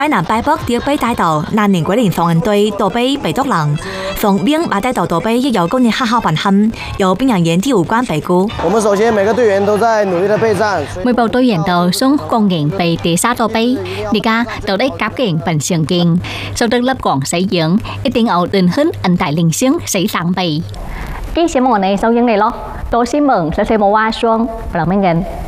海南北北要被帶到南寧桂林防人隊到被被捉人，防兵把帶到到被亦有工人黑黑混冚，有病人研究有關被捕。 我們首先每個隊員都在努力的備戰。 每部隊員都送工人被地沙到被，而家都ได้夾勁笨上勁，sau được lập quảng xây dựng,一定要định hướng anh tại linh sinh xây sáng bày. Cái xem món này sau những này lo, tôi xin mừng sẽ xem một hoa xuân và làm mấy ngành.